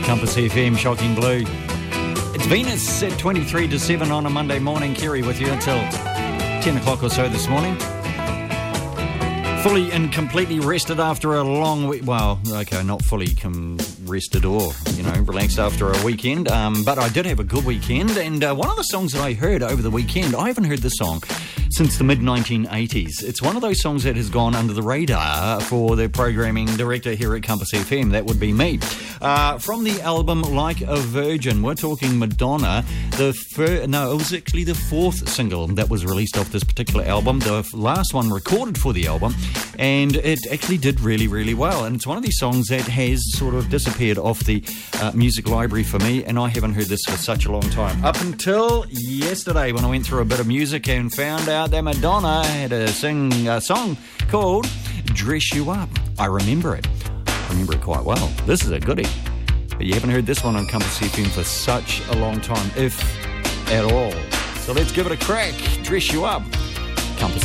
Compass FM, Shocking Blue. It's Venus at 23 to 7 on a Monday morning. Kerry with you until 10 o'clock or so this morning. Fully and completely rested after a long week. Well, okay, not fully rested or, relaxed after a weekend. But I did have a good weekend. And one of the songs that I heard over the weekend, I haven't heard this song since the mid-1980s. It's one of those songs that has gone under the radar for the programming director here at Compass FM. That would be me. From the album Like a Virgin, we're talking Madonna. It was actually the fourth single that was released off this particular album. The last one recorded for the album, and it actually did really, really well. And it's one of these songs that has sort of disappeared off the music library for me, and I haven't heard this for such a long time. Up until yesterday, when I went through a bit of music and found out that Madonna had a song called Dress You Up. I remember it quite well. This is a goodie. But you haven't heard this one on Compass FM for such a long time, if at all. So let's give it a crack. Dress You Up. Compass